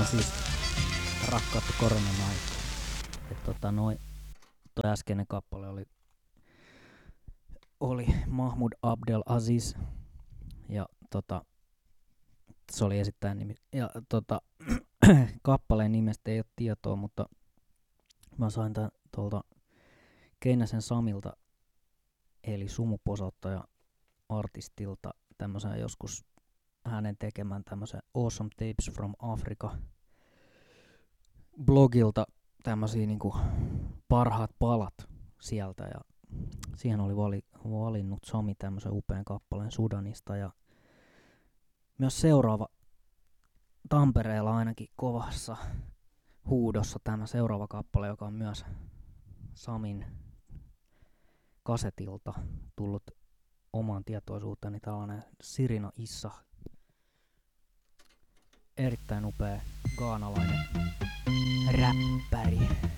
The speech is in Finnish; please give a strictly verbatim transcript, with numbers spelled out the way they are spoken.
siis rakkautta koronan aikaa. Et tota noin, toi äskeinen kappale oli, oli Mahmoud Abdel Aziz ja tota, se oli esittäjän nimi. Ja tota, kappaleen nimestä ei ole tietoa, mutta mä sain tän tuolta Keinäsen Samilta, eli sumuposottaja artistilta, tämmösen joskus hänen tekemän tämmösen Awesome Tapes from Africa blogilta tämmösiä niinku parhaat palat sieltä, ja siihen oli vali, valinnut Sami tämmösen upean kappaleen Sudanista, ja myös seuraava Tampereella ainakin kovassa huudossa tämä seuraava kappale, joka on myös Samin kasetilta tullut omaan tietoisuuteeni, tällainen Sirina Issa, erittäin upea gaanalainen räppäri.